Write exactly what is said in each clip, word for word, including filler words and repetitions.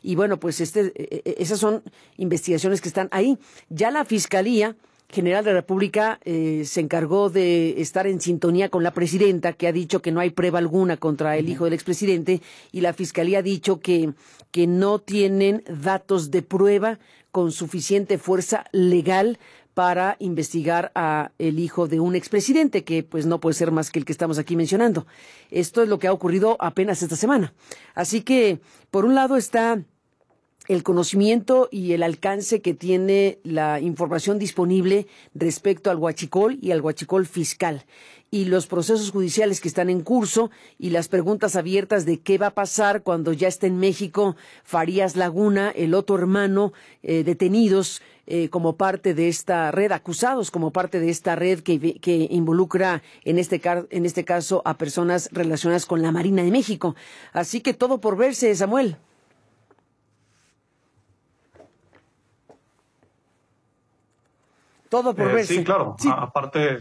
y bueno, pues este, esas son investigaciones que están ahí. Ya la Fiscalía General de la República eh, se encargó de estar en sintonía con la presidenta, que ha dicho que no hay prueba alguna contra el hijo del expresidente, y la Fiscalía ha dicho que, que no tienen datos de prueba con suficiente fuerza legal para investigar a el hijo de un expresidente, que pues no puede ser más que el que estamos aquí mencionando. Esto es lo que ha ocurrido apenas esta semana. Así que, por un lado está el conocimiento y el alcance que tiene la información disponible respecto al huachicol y al huachicol fiscal, y los procesos judiciales que están en curso y las preguntas abiertas de qué va a pasar cuando ya esté en México Farías Laguna, el otro hermano, eh, detenidos eh, como parte de esta red, acusados como parte de esta red que, que involucra en este, car en este caso a personas relacionadas con la Marina de México. Así que todo por verse, Samuel. Todo por Eh, verse. sí, claro. Sí. A aparte...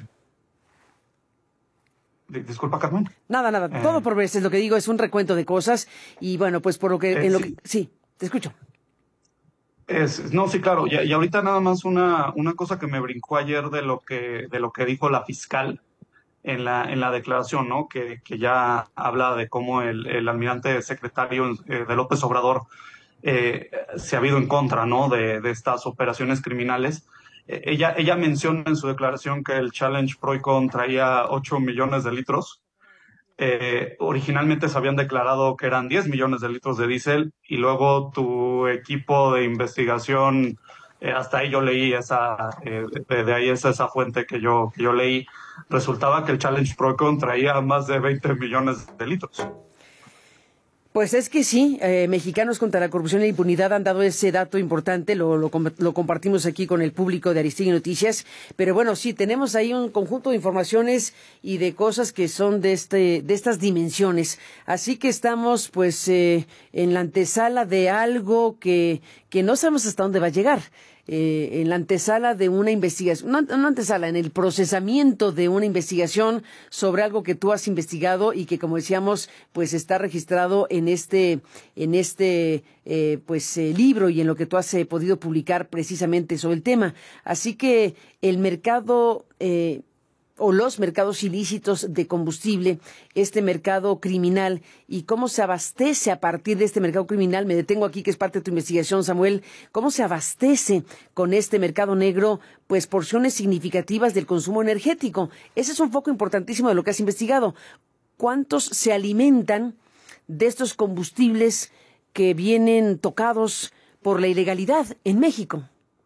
Disculpa, Carmen. Nada, nada. Eh, Todo por verse es lo que digo, es un recuento de cosas. Y bueno, pues por lo que... eh, en lo sí. que sí, te escucho. Es, no, sí, claro. Y, y ahorita nada más una, una cosa que me brincó ayer de lo que, de lo que dijo la fiscal en la, en la declaración, ¿no? Que, que ya habla de cómo el, el almirante secretario eh, de López Obrador eh, se ha habido en contra, ¿no? De, de estas operaciones criminales. Eh, ella, ella menciona en su declaración que el Challenge Proicon traía ocho millones de litros. Eh, originalmente se habían declarado que eran diez millones de litros de diésel, y luego tu equipo de investigación, eh, hasta ahí yo leí esa, eh, de, de ahí es esa fuente que yo, que yo leí, resultaba que el Challenge Procon traía más de veinte millones de litros. Pues es que sí, eh, Mexicanos contra la Corrupción y la Impunidad han dado ese dato importante, lo, lo, lo compartimos aquí con el público de Aristegui Noticias, pero bueno, sí, tenemos ahí un conjunto de informaciones y de cosas que son de este, de estas dimensiones, así que estamos pues eh, en la antesala de algo que, que no sabemos hasta dónde va a llegar. Eh, en la antesala de una investigación, no, no antesala, en el procesamiento de una investigación sobre algo que tú has investigado y que, como decíamos, pues está registrado en este, en este, eh, pues eh, libro y en lo que tú has eh, podido publicar precisamente sobre el tema. Así que el mercado eh, o los mercados ilícitos de combustible, este mercado criminal y cómo se abastece a partir de este mercado criminal. Me detengo aquí, que es parte de tu investigación, Samuel. ¿Cómo se abastece con este mercado negro, pues, porciones significativas del consumo energético? Ese es un foco importantísimo de lo que has investigado. ¿Cuántos se alimentan de estos combustibles que vienen tocados por la ilegalidad en México?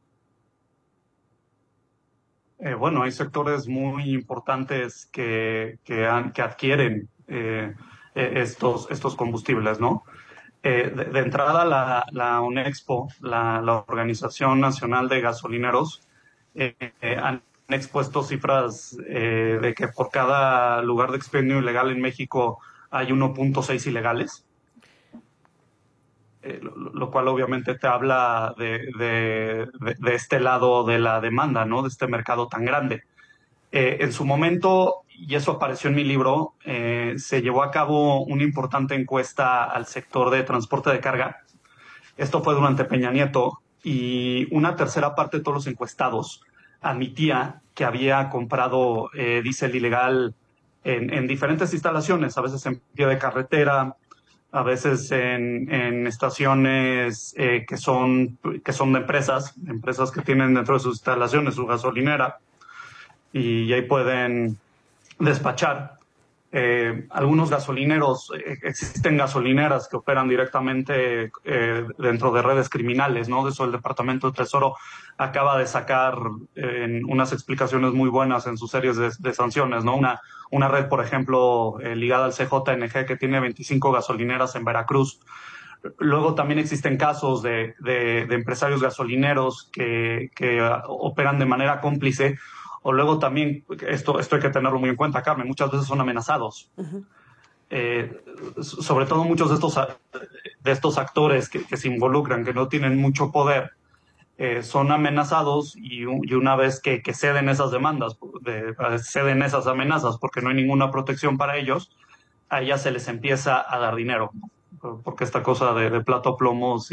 Eh, bueno, hay sectores muy importantes que, que, han, que adquieren eh, eh, estos, estos combustibles, ¿no? Eh, de, de entrada, la, la UNEXPO, la, la Organización Nacional de Gasolineros, eh, eh, han expuesto cifras eh, de que por cada lugar de expendio ilegal en México hay uno punto seis ilegales. Eh, lo, lo cual obviamente te habla de, de, de, de este lado de la demanda, ¿no? De este mercado tan grande. Eh, en su momento, y eso apareció en mi libro, eh, se llevó a cabo una importante encuesta al sector de transporte de carga. Esto fue durante Peña Nieto, y una tercera parte de todos los encuestados admitía que había comprado eh, diésel ilegal en, en diferentes instalaciones, a veces en pie de carretera, a veces en, en estaciones eh, que son que son de empresas, empresas que tienen dentro de sus instalaciones su gasolinera, y ahí pueden despachar. Eh, algunos gasolineros, eh, existen gasolineras que operan directamente eh, dentro de redes criminales, ¿no? De eso el Departamento de Tesoro acaba de sacar eh, unas explicaciones muy buenas en sus series de, de sanciones, ¿no? Una, una red, por ejemplo, eh, ligada al C J N G, que tiene veinticinco gasolineras en Veracruz. Luego también existen casos de, de, de empresarios gasolineros que, que operan de manera cómplice. O luego también, esto, esto hay que tenerlo muy en cuenta, Carmen, muchas veces son amenazados. Uh-huh. Eh, sobre todo muchos de estos, de estos actores que, que se involucran, que no tienen mucho poder, eh, son amenazados, y, y una vez que, que ceden esas demandas, de, ceden esas amenazas porque no hay ninguna protección para ellos, a ellas se les empieza a dar dinero, porque esta cosa de, de plato plomo